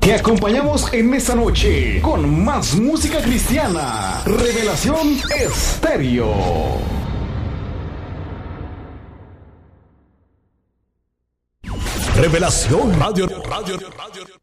Te acompañamos en esta noche con más música cristiana. Revelación Estéreo. Revelación Radio.